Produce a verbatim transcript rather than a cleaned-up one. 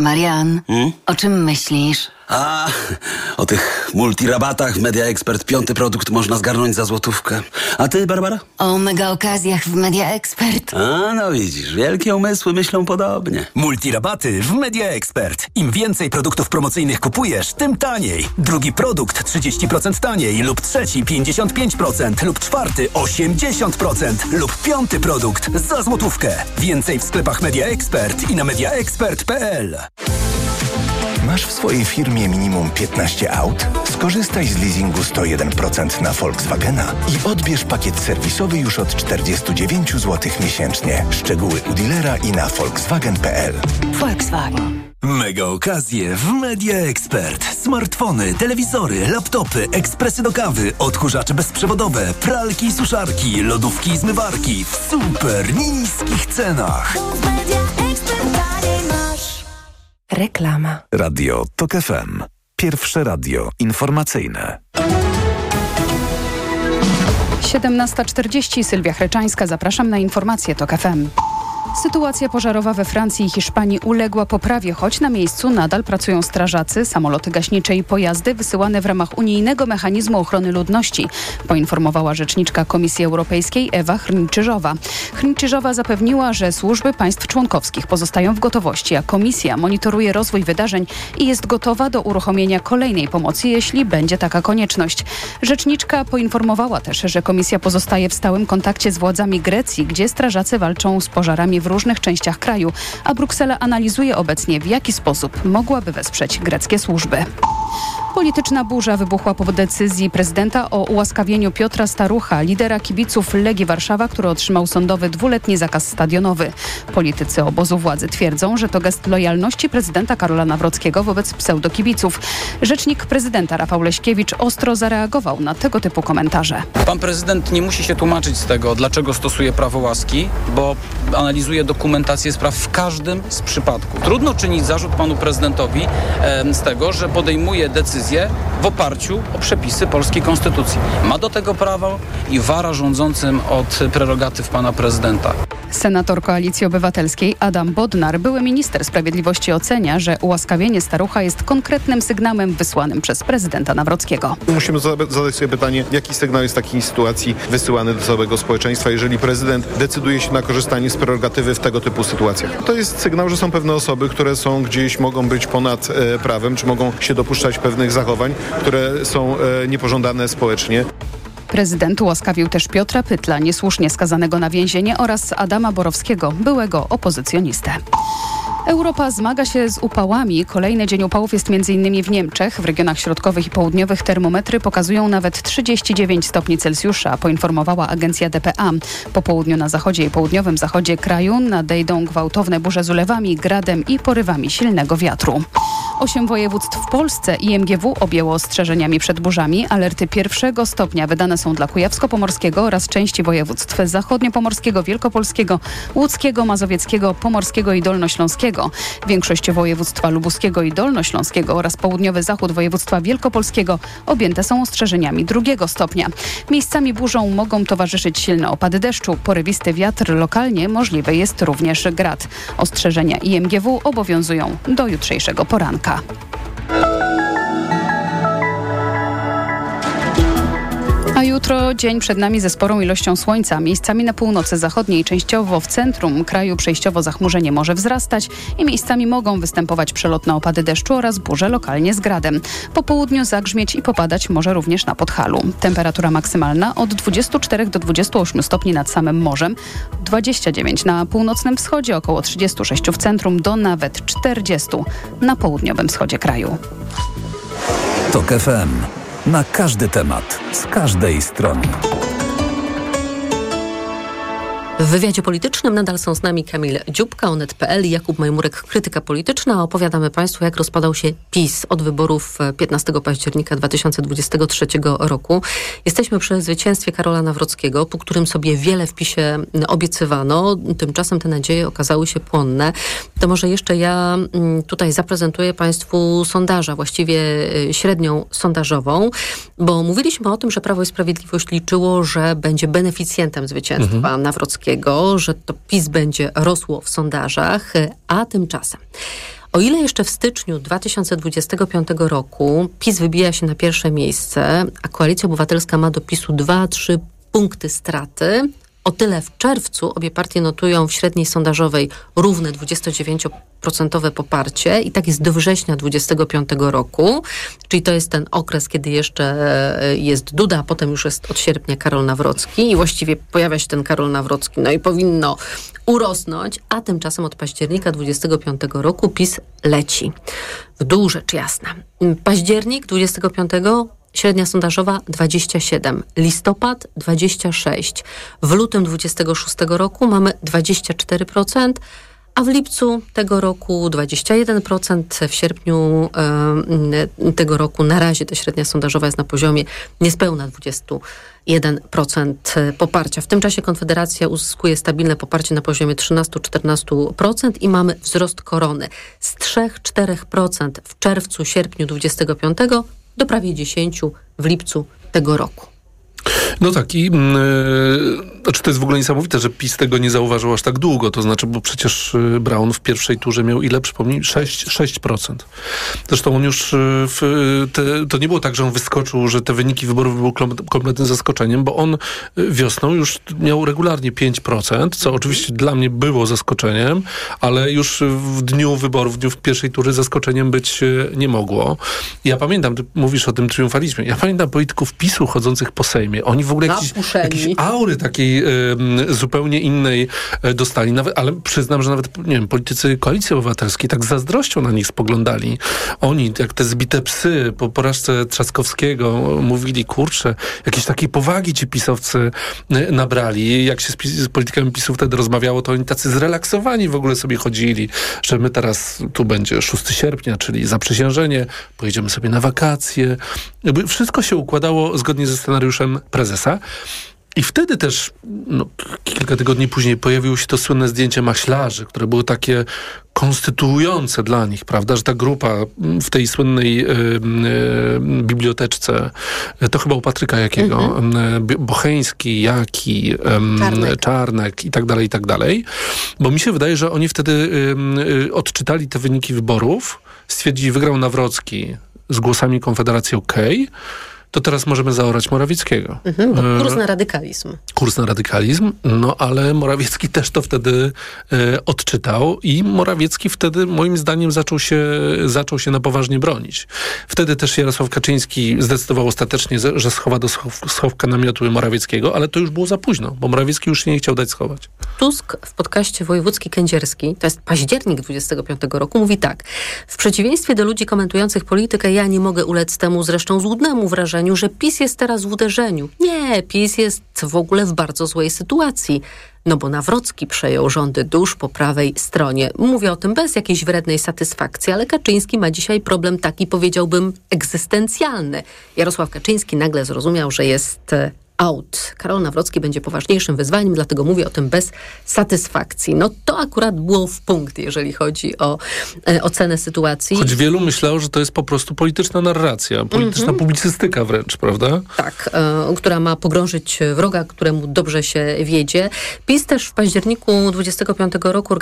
Marian, Hmm? o czym myślisz? A, o tych multirabatach w Media Expert piąty produkt można zgarnąć za złotówkę. A ty, Barbara? O mega okazjach w Media Expert. A, no widzisz, wielkie umysły myślą podobnie. Multirabaty w Media Expert. Im więcej produktów promocyjnych kupujesz, tym taniej. Drugi produkt trzydzieści procent taniej lub trzeci pięćdziesiąt pięć procent lub czwarty osiemdziesiąt procent lub piąty produkt za złotówkę. Więcej w sklepach Media Expert i na media expert kropka p l. Masz w swojej firmie minimum piętnaście aut? Skorzystaj z leasingu sto jeden procent na Volkswagena i odbierz pakiet serwisowy już od czterdzieści dziewięć złotych miesięcznie. Szczegóły u dealera i na volkswagen kropka p l. Volkswagen. Mega okazje w Media Expert. Smartfony, telewizory, laptopy, ekspresy do kawy, odkurzacze bezprzewodowe, pralki i suszarki, lodówki i zmywarki w super niskich cenach. Reklama. Radio Tok F M. Pierwsze radio informacyjne. siedemnasta czterdzieści, Sylwia Chreczańska. Zapraszam na informacje Tok F M. Sytuacja pożarowa we Francji i Hiszpanii uległa poprawie, choć na miejscu nadal pracują strażacy, samoloty gaśnicze i pojazdy wysyłane w ramach unijnego mechanizmu ochrony ludności, poinformowała rzeczniczka Komisji Europejskiej Ewa Hrnczyżowa. Hrnczyżowa zapewniła, że służby państw członkowskich pozostają w gotowości, a Komisja monitoruje rozwój wydarzeń i jest gotowa do uruchomienia kolejnej pomocy, jeśli będzie taka konieczność. Rzeczniczka poinformowała też, że Komisja pozostaje w stałym kontakcie z władzami Grecji, gdzie strażacy walczą z pożarami w różnych częściach kraju, a Bruksela analizuje obecnie, w jaki sposób mogłaby wesprzeć greckie służby. Polityczna burza wybuchła po decyzji prezydenta o ułaskawieniu Piotra Starucha, lidera kibiców Legii Warszawa, który otrzymał sądowy dwuletni zakaz stadionowy. Politycy obozu władzy twierdzą, że to gest lojalności prezydenta Karola Nawrockiego wobec pseudokibiców. Rzecznik prezydenta Rafał Leśkiewicz ostro zareagował na tego typu komentarze. Pan prezydent nie musi się tłumaczyć z tego, dlaczego stosuje prawo łaski, bo analizuje dokumentację spraw w każdym z przypadków. Trudno czynić zarzut panu prezydentowi e, z tego, że podejmuje decyzję w oparciu o przepisy polskiej konstytucji. Ma do tego prawo i wara rządzącym od prerogatyw pana prezydenta. Senator Koalicji Obywatelskiej Adam Bodnar, były minister sprawiedliwości, ocenia, że ułaskawienie Starucha jest konkretnym sygnałem wysłanym przez prezydenta Nawrockiego. Musimy zadać sobie pytanie, jaki sygnał jest w takiej sytuacji wysyłany do całego społeczeństwa, jeżeli prezydent decyduje się na korzystanie z prerogatywy w tego typu sytuacjach. To jest sygnał, że są pewne osoby, które są gdzieś, mogą być ponad e, prawem, czy mogą się dopuszczać pewnych zachowań, które są e, niepożądane społecznie. Prezydent ułaskawił też Piotra Pytla, niesłusznie skazanego na więzienie, oraz Adama Borowskiego, byłego opozycjonistę. Europa zmaga się z upałami. Kolejny dzień upałów jest m.in. w Niemczech. W regionach środkowych i południowych termometry pokazują nawet trzydzieści dziewięć stopni Celsjusza, poinformowała agencja D P A. Po południu na zachodzie i południowym zachodzie kraju nadejdą gwałtowne burze z ulewami, gradem i porywami silnego wiatru. Osiem województw w Polsce i M G W objęło ostrzeżeniami przed burzami. Alerty pierwszego stopnia wydane są dla Kujawsko-Pomorskiego oraz części województw zachodniopomorskiego, wielkopolskiego, łódzkiego, mazowieckiego, pomorskiego i dolnośląskiego. Większość województwa lubuskiego i dolnośląskiego oraz południowy zachód województwa wielkopolskiego objęte są ostrzeżeniami drugiego stopnia. Miejscami burzą mogą towarzyszyć silne opady deszczu, porywisty wiatr, lokalnie możliwy jest również grad. Ostrzeżenia I M G W obowiązują do jutrzejszego poranka. A jutro dzień przed nami ze sporą ilością słońca. Miejscami na północy zachodniej, częściowo w centrum kraju przejściowo zachmurzenie może wzrastać i miejscami mogą występować przelotne opady deszczu oraz burze lokalnie z gradem. Po południu zagrzmieć i popadać może również na Podhalu. Temperatura maksymalna od dwudziestu czterech do dwudziestu ośmiu stopni nad samym morzem, dwadzieścia dziewięć na północnym wschodzie, około trzydziestu sześciu w centrum do nawet czterdziestu na południowym wschodzie kraju. Tok F M. Na każdy temat, z każdej strony. W wywiadzie politycznym nadal są z nami Kamil Dziubka, Onet kropka p l i Jakub Majmurek, krytyka polityczna. Opowiadamy Państwu, jak rozpadał się PiS od wyborów piętnastego października dwa tysiące dwudziestego trzeciego roku. Jesteśmy przy zwycięstwie Karola Nawrockiego, po którym sobie wiele w PiSie obiecywano. Tymczasem te nadzieje okazały się płonne. To może jeszcze ja tutaj zaprezentuję Państwu sondaża, właściwie średnią sondażową, bo mówiliśmy o tym, że Prawo i Sprawiedliwość liczyło, że będzie beneficjentem zwycięstwa mhm. Nawrockiego, że to PiS będzie rosło w sondażach, a tymczasem O ile jeszcze w styczniu dwa tysiące dwudziestego piątego roku PiS wybija się na pierwsze miejsce, a Koalicja Obywatelska ma do PiSu dwa trzy punkty straty, o tyle w czerwcu obie partie notują w średniej sondażowej równe dwudziestodziewięcioprocentowe poparcie i tak jest do września dwudziestego piątego roku, czyli to jest ten okres, kiedy jeszcze jest Duda, a potem już jest od sierpnia Karol Nawrocki i właściwie pojawia się ten Karol Nawrocki, no i powinno urosnąć, a tymczasem od października dwudziestego piątego roku PiS leci. W dół rzecz jasna. Październik dwudziestego piątego średnia sondażowa dwadzieścia siedem, listopad dwadzieścia sześć. W lutym dwudziestego szóstego roku mamy dwadzieścia cztery procent, a w lipcu tego roku dwadzieścia jeden procent. W sierpniu e, tego roku na razie ta średnia sondażowa jest na poziomie niespełna dwadzieścia jeden procent poparcia. W tym czasie Konfederacja uzyskuje stabilne poparcie na poziomie trzynaście do czternastu procent i mamy wzrost Korony z trzy do czterech procent w czerwcu, sierpniu dwudziestego piątego do prawie dziesięć procent w lipcu tego roku. No tak i yy, znaczy to jest w ogóle niesamowite, że PiS tego nie zauważył aż tak długo, to znaczy, bo przecież Braun w pierwszej turze miał ile, przypomnij? sześć procent. Zresztą on już w, te, to nie było tak, że on wyskoczył, że te wyniki wyborów były kompletnym zaskoczeniem, bo on wiosną już miał regularnie pięć procent, co oczywiście dla mnie było zaskoczeniem, ale już w dniu wyborów, w dniu w pierwszej tury zaskoczeniem być nie mogło. Ja pamiętam, ty mówisz o tym triumfalizmie, ja pamiętam polityków PiSu chodzących po Sejmie. Oni w ogóle jakieś, jakieś aury takiej y, zupełnie innej y, dostali. Nawet, ale przyznam, że nawet, nie wiem, politycy Koalicji Obywatelskiej tak z zazdrością na nich spoglądali. Oni, jak te zbite psy po porażce Trzaskowskiego, mówili, kurczę, jakieś takiej powagi ci pisowcy y, nabrali. Jak się z, z politykami PiSu wtedy rozmawiało, to oni tacy zrelaksowani w ogóle sobie chodzili, że my teraz, tu będzie szóstego sierpnia, czyli zaprzysiężenie, pojedziemy sobie na wakacje. Jakby wszystko się układało zgodnie ze scenariuszem prezesa. I wtedy też, no, kilka tygodni później pojawiło się to słynne zdjęcie maślarzy, które było takie konstytuujące dla nich, prawda, że ta grupa w tej słynnej y, y, biblioteczce, to chyba u Patryka Jakiego, mm-hmm. Bocheński, Jaki, y, Czarnek. Czarnek i tak dalej, i tak dalej. Bo mi się wydaje, że oni wtedy y, y, odczytali te wyniki wyborów, stwierdzili, wygrał Nawrocki z głosami Konfederacji okej, okay, to teraz możemy zaorać Morawieckiego. Mhm, bo kurs na radykalizm. Kurs na radykalizm, no ale Morawiecki też to wtedy e, odczytał i Morawiecki wtedy moim zdaniem zaczął się, zaczął się na poważnie bronić. Wtedy też Jarosław Kaczyński zdecydował ostatecznie, że schowa do schow- schowka namiotu Morawieckiego, ale to już było za późno, bo Morawiecki już się nie chciał dać schować. Tusk w podcaście Wojewódzki Kędzierski, to jest październik dwudziestego piątego roku, mówi tak: w przeciwieństwie do ludzi komentujących politykę, ja nie mogę ulec temu zresztą złudnemu wrażeniu, że PiS jest teraz w uderzeniu. Nie, PiS jest w ogóle w bardzo złej sytuacji. No bo Nawrocki przejął rządy dusz po prawej stronie. Mówię o tym bez jakiejś wrednej satysfakcji, ale Kaczyński ma dzisiaj problem taki, powiedziałbym, egzystencjalny. Jarosław Kaczyński nagle zrozumiał, że jest out. Karol Nawrocki będzie poważniejszym wyzwaniem, dlatego mówię o tym bez satysfakcji. No to akurat było w punkt, jeżeli chodzi o e, ocenę sytuacji. Choć wielu myślało, że to jest po prostu polityczna narracja, polityczna mm-hmm. publicystyka wręcz, prawda? Tak, e, która ma pogrążyć wroga, któremu dobrze się wiedzie. PiS też w październiku dwudziestego piątego roku